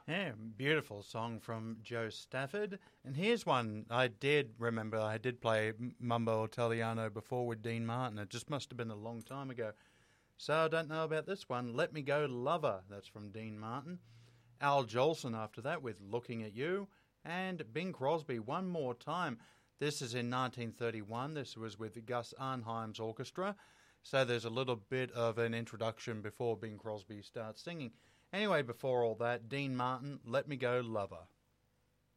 Yeah, beautiful song from Joe Stafford. And here's one I did remember. I did play Mumbo Italiano before with Dean Martin. It just must have been a long time ago. So I don't know about this one. Let Me Go Lover. That's from Dean Martin. Al Jolson after that with Looking at You. And Bing Crosby one more time. This is in 1931. This was with Gus Arnheim's orchestra. So there's a little bit of an introduction before Bing Crosby starts singing. Anyway, before all that, Dean Martin, Let Me Go Lover.